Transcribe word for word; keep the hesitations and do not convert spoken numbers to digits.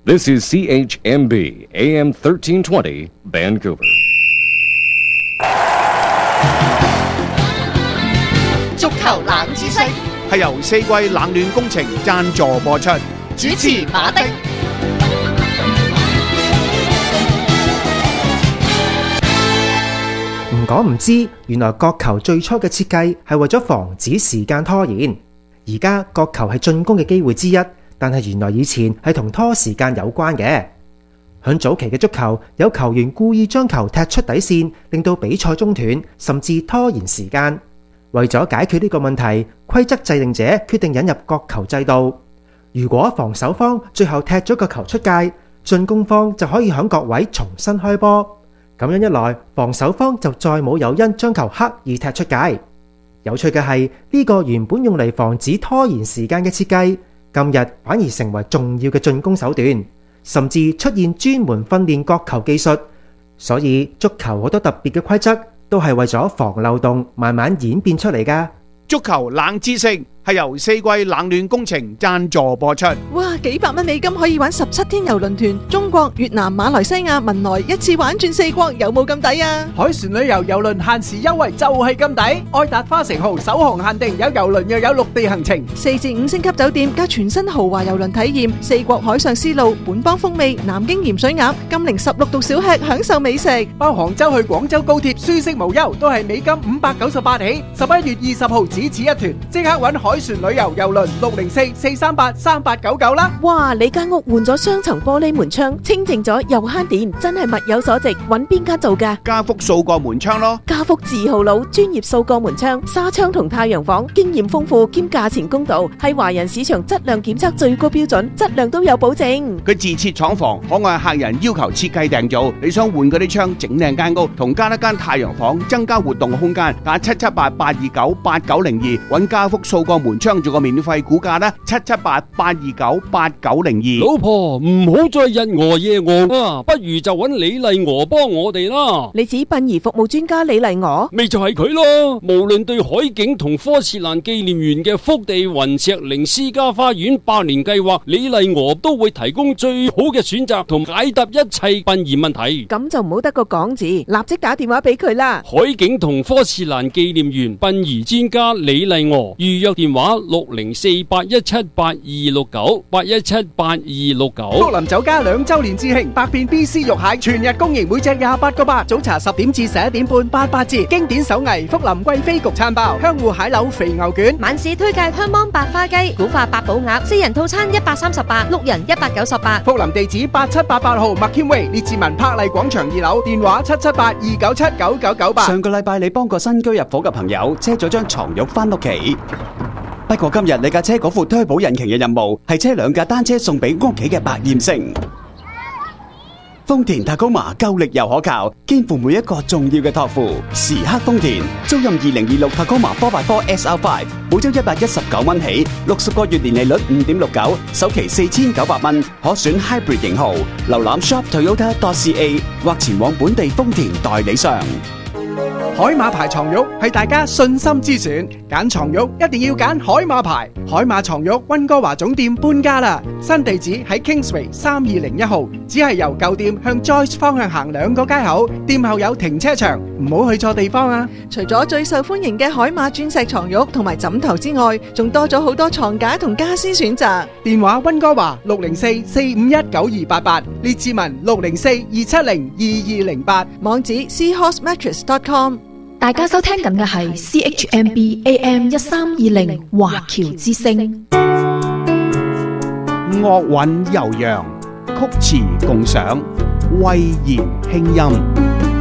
This is C H M B A M thirteen twenty Vancouver. 足球冷知識係由四季冷暖工程贊助播出， 主持馬丁。 唔講唔知，原來角球最初嘅設計係為咗防止時間拖延。而家角球係進攻嘅機會之一，但係原來以前係同拖時間有關嘅。響早期嘅足球，有球員故意將球踢出底線，令到比賽中斷，甚至拖延時間。為咗解決呢個問題，規則制定者決定引入角球制度。如果防守方最後踢咗個球出界，進攻方就可以響角位重新開波。咁樣一來，防守方就再冇誘因將球刻意踢出界。有趣嘅係，呢個原本用嚟防止拖延時間嘅設計，今日反而成為重要嘅進攻手段，甚至出現專門訓練角球技術。所以足球好多特別嘅規則都係為咗防漏洞慢慢演變出嚟㗎。 足球冷知識係由四季冷暖工程贊助播出。 哇！幾百蚊美金可以玩十七天遊輪團，中國、越南、馬來西亞、文萊一次玩轉四國，有冇咁抵啊？ 海船旅遊遊輪限時優惠就係咁抵，愛達花城號首航限定，有遊輪又有陸地行程， 四至五星級酒店加全新豪華遊輪體驗，四國海上絲路、本邦風味、南京鹽水鴨、金陵十六度小吃，享受美食。 包杭州去廣州高鐵，舒適無憂，都係美金五百九十八起。十一月二十號只此一團，即刻搵海船旅遊遊輪六零四四三八三八九九啦！ 哇！你間屋換咗雙層玻璃門窗，清淨咗又慳電，真係物有所值。揾邊間做㗎？ 家福數個門窗咯。 家福字號佬，專業數個門窗、紗窗同太陽房，經驗豐富兼價錢公道，係華人市場質量檢測最高標準，質量都有保證。 佢自設廠房，可按客人要求設計訂造。你想換嗰啲窗整靚間屋，同加一間太陽房，增加活動空間，打七七八八二九八九零二，揾家福數個門窗做個免費估價啦，七七八八二九八九零二。 老婆唔好再日餓夜餓啊，不如就揾李麗娥幫我哋啦。 你指殯儀服務專家李麗娥？ 咪就係佢咯。無論對海景同科士蘭紀念園嘅福地雲石靈私家花園百年計劃，李麗娥都會提供最好嘅選擇同解答一切殯儀問題。 咁就唔好得個講字，立即打電話俾佢啦。 海景同科士蘭紀念園殯儀專家李麗娥，預約電話六零四八一七八二六九八一七八二六九。 福林酒家兩周年致慶，百變 B C 肉蟹全日供應，每隻廿八個八。早茶十點至十一點半，八八折。經典手藝福林貴妃焗餐包，香芋蟹柳肥牛卷。 晚市推介香芒白花雞、古法八寶鴨，四人套餐一百三十八，六人一百九十八。 福林地址八七八八號麥謙威列治文柏麗廣場二樓，電話七七八二九七九九九八。 上個禮拜你幫個新居入伙嘅朋友車咗張床褥翻屋企。不過今日你架車嗰副推保引擎嘅任務係車兩架單車送俾屋企嘅百厭星。豐田塔高馬夠力又可靠，肩負每一個重要嘅託付。時刻豐田，租賃二零二六塔高馬 four by four S R five， 每周一百一十九蚊起，六十個月年利率五點六九，首期四千九百蚊，可選 Hybrid 型號。瀏覽 shop toyota dot c a 或前往本地豐田代理商。 海馬牌床褥係大家信心之選，揀床褥一定要揀海馬牌。海馬床褥溫哥華總店搬家啦，新地址喺 Kingsway 三二零一號，只係由舊店向 Joyce 方向行兩個街口，店後有停車場，唔好去錯地方啊！ 除咗最受歡迎嘅海馬鑽石床褥同埋枕頭之外，仲多咗好多床架同家私選擇。 電話溫哥華六零四四五一九二八八，列治文六零四二七零二二零八， 網址 seahorse mattress dot com。 大家收聽緊嘅係 C H M B A M 一三二零華僑之聲。 樂韻悠揚，曲詞共賞，慧言輕音。